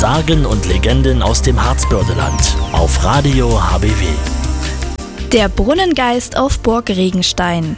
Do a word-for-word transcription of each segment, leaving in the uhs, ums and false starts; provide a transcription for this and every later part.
Sagen und Legenden aus dem Harzbördeland auf Radio H B W. Der Brunnengeist auf Burg Regenstein.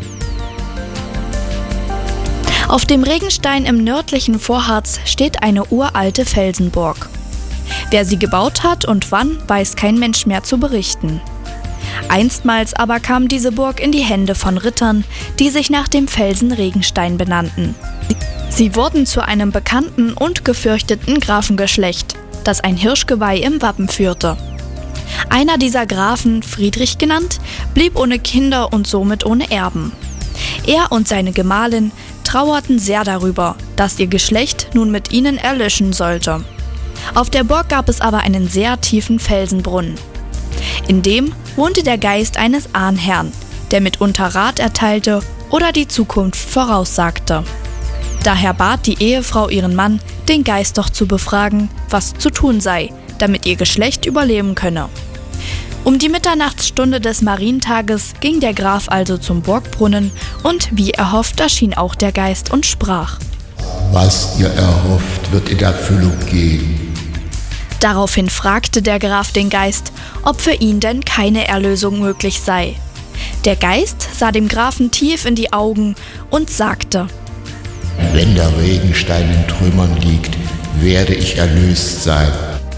Auf dem Regenstein im nördlichen Vorharz steht eine uralte Felsenburg. Wer sie gebaut hat und wann, weiß kein Mensch mehr zu berichten. Einstmals aber kam diese Burg in die Hände von Rittern, die sich nach dem Felsen Regenstein benannten. Sie wurden zu einem bekannten und gefürchteten Grafengeschlecht, das ein Hirschgeweih im Wappen führte. Einer dieser Grafen, Friedrich genannt, blieb ohne Kinder und somit ohne Erben. Er und seine Gemahlin trauerten sehr darüber, dass ihr Geschlecht nun mit ihnen erlöschen sollte. Auf der Burg gab es aber einen sehr tiefen Felsenbrunnen. In dem wohnte der Geist eines Ahnherrn, der mitunter Rat erteilte oder die Zukunft voraussagte. Daher bat die Ehefrau ihren Mann, den Geist doch zu befragen, was zu tun sei, damit ihr Geschlecht überleben könne. Um die Mitternachtsstunde des Marientages ging der Graf also zum Burgbrunnen und wie erhofft erschien auch der Geist und sprach: Was ihr erhofft, wird in Erfüllung gehen. Daraufhin fragte der Graf den Geist, ob für ihn denn keine Erlösung möglich sei. Der Geist sah dem Grafen tief in die Augen und sagte: Wenn der Regenstein in Trümmern liegt, werde ich erlöst sein.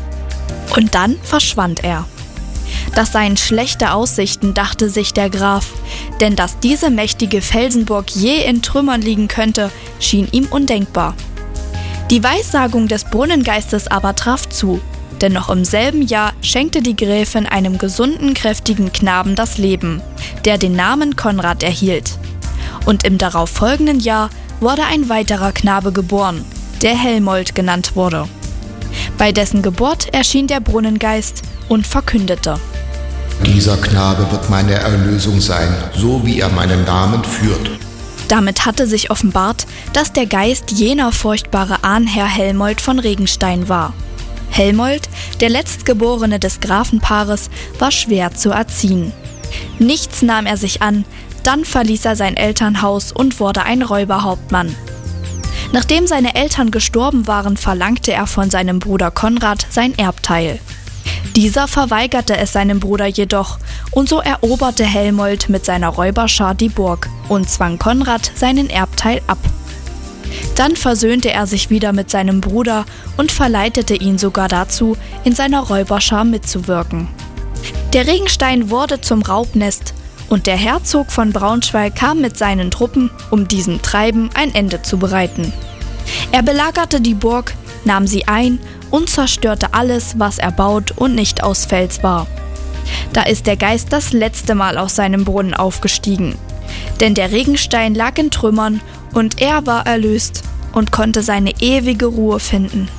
Und dann verschwand er. Das seien schlechte Aussichten, dachte sich der Graf, denn dass diese mächtige Felsenburg je in Trümmern liegen könnte, schien ihm undenkbar. Die Weissagung des Brunnengeistes aber traf zu, denn noch im selben Jahr schenkte die Gräfin einem gesunden, kräftigen Knaben das Leben, der den Namen Konrad erhielt. Und im darauffolgenden Jahr wurde ein weiterer Knabe geboren, der Helmold genannt wurde. Bei dessen Geburt erschien der Brunnengeist und verkündete: Dieser Knabe wird meine Erlösung sein, so wie er meinen Namen führt. Damit hatte sich offenbart, dass der Geist jener furchtbare Ahnherr Helmold von Regenstein war. Helmold, der Letztgeborene des Grafenpaares, war schwer zu erziehen. Nichts nahm er sich an, dann verließ er sein Elternhaus und wurde ein Räuberhauptmann. Nachdem seine Eltern gestorben waren, verlangte er von seinem Bruder Konrad sein Erbteil. Dieser verweigerte es seinem Bruder jedoch und so eroberte Helmold mit seiner Räuberschar die Burg und zwang Konrad seinen Erbteil ab. Dann versöhnte er sich wieder mit seinem Bruder und verleitete ihn sogar dazu, in seiner Räuberschar mitzuwirken. Der Regenstein wurde zum Raubnest und der Herzog von Braunschweig kam mit seinen Truppen, um diesem Treiben ein Ende zu bereiten. Er belagerte die Burg, nahm sie ein und zerstörte alles, was erbaut und nicht aus Fels war. Da ist der Geist das letzte Mal aus seinem Brunnen aufgestiegen, denn der Regenstein lag in Trümmern und er war erlöst und konnte seine ewige Ruhe finden.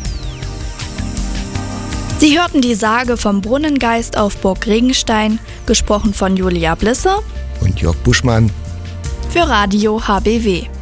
Sie hörten die Sage vom Brunnengeist auf Burg Regenstein, gesprochen von Julia Blisse und Jörg Buschmann für Radio H B W.